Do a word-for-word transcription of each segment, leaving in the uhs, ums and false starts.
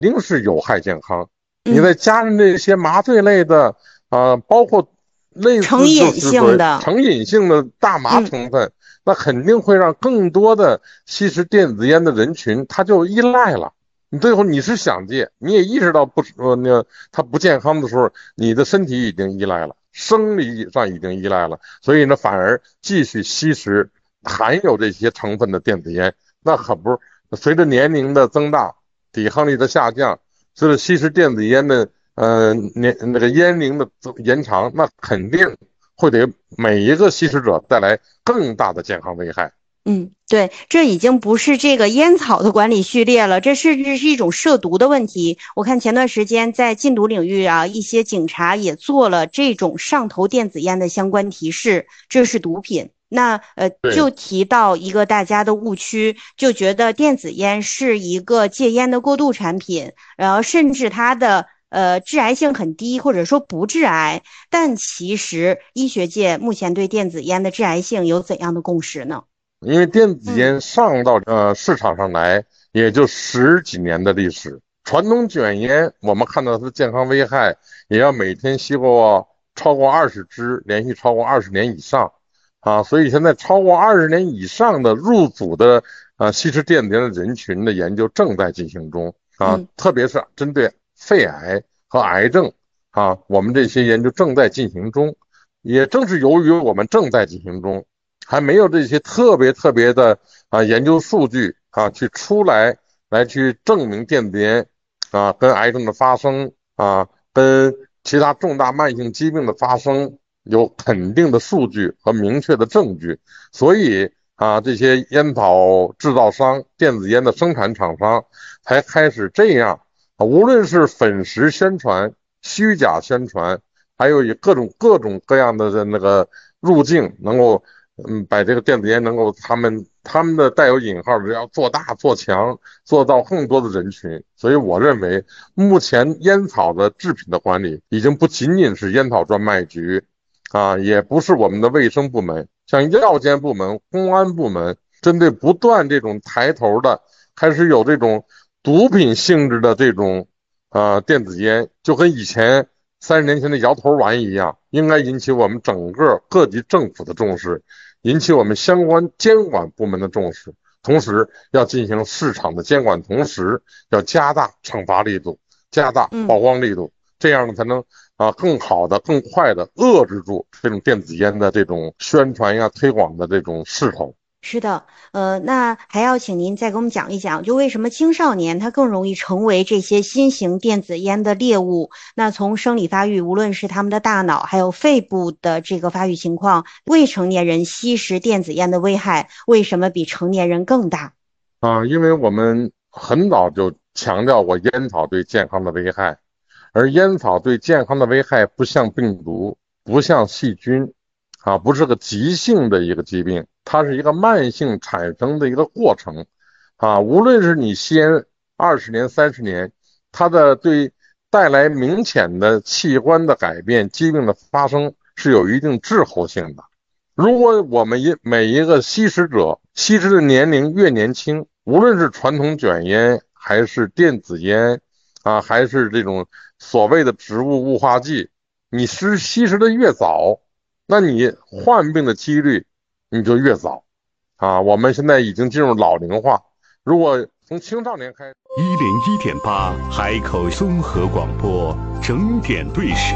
定是有害健康。嗯、你再加上这些麻醉类的啊、呃，包括类似成瘾性的成瘾性的大麻成分、嗯，那肯定会让更多的吸食电子烟的人群他就依赖了。你最后你是想戒，你也意识到不呃那它不健康的时候，你的身体已经依赖了，生理上已经依赖了，所以呢反而继续吸食含有这些成分的电子烟，那可不是随着年龄的增大，抵抗力的下降，随着吸食电子烟的呃年那个烟龄的延长，那肯定会给每一个吸食者带来更大的健康危害。 嗯，对，这已经不是这个烟草的管理序列了，这甚至是一种涉毒的问题。我看前段时间在禁毒领域啊，一些警察也做了这种上头电子烟的相关提示，这是毒品。那呃，就提到一个大家的误区，就觉得电子烟是一个戒烟的过渡产品，然后甚至它的呃致癌性很低，或者说不致癌。但其实医学界目前对电子烟的致癌性有怎样的共识呢？ 因为电子烟上到、嗯、呃市场上来也就十几年的历史，传统卷烟我们看到它的健康危害，也要每天吸过超过二十支，连续超过二十年以上啊，所以现在超过二十年以上的入组的啊吸食电子烟的人群的研究正在进行中啊、嗯，特别是针对肺癌和癌症啊，我们这些研究正在进行中，也正是由于我们正在进行中。还没有这些特别特别的啊研究数据啊去出来来去证明电子烟啊跟癌症的发生啊跟其他重大慢性疾病的发生有肯定的数据和明确的证据，所以啊这些烟草制造商、电子烟的生产厂商才开始这样啊，无论是粉饰宣传、虚假宣传，还有以各种各种各样的那个路径能够。嗯，把这个电子烟能够他们他们的带有引号的要做大做强，做到更多的人群。所以我认为，目前烟草的制品的管理已经不仅仅是烟草专卖局，啊，也不是我们的卫生部门，像药监部门、公安部门，针对不断这种抬头的，开始有这种毒品性质的这种啊电子烟，就跟以前三十年前的摇头丸一样，应该引起我们整个各级政府的重视。引起我们相关监管部门的重视，同时要进行市场的监管，同时要加大惩罚力度，加大曝光力度，嗯、这样呢才能啊更好的、更快的遏制住这种电子烟的这种宣传呀、推广的这种势头。 是的，呃，那还要请您再给我们讲一讲，就为什么青少年他更容易成为这些新型电子烟的猎物？那从生理发育，无论是他们的大脑还有肺部的这个发育情况，未成年人吸食电子烟的危害为什么比成年人更大？ 啊，因为我们很早就强调过烟草对健康的危害，而烟草对健康的危害不像病毒，不像细菌，啊，不是个急性的一个疾病。它是一个慢性产生的一个过程，啊，无论是你吸烟二十年、三十年，它的对带来明显的器官的改变、疾病的发生是有一定滞后性的。如果我们一每一个吸食者吸食的年龄越年轻，无论是传统卷烟还是电子烟啊，还是这种所谓的植物雾化剂，你是吸食的越早，那你患病的几率你就越早啊！我们现在已经进入老龄化，如果从青少年开始， 一零一点八海口综合广播整点对时，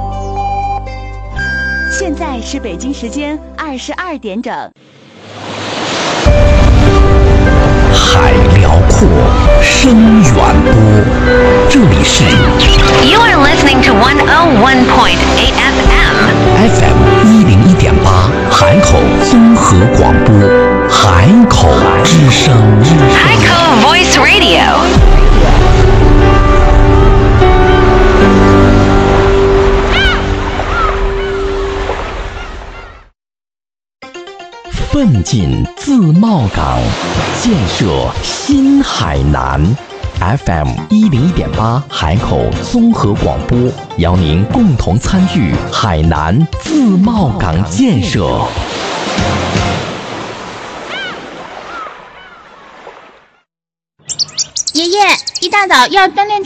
现在是北京时间二十二点整。 海辽阔，深远播，这里是 You are listening to one oh one point eight F M F M 一零一点八海口综合广播，海口之声， 海口 Voice Radio。 奋进自贸港，建设新海南。F M 一零一点八海口综合广播，邀您共同参与海南自贸港建设。 爷爷， 一大早要锻炼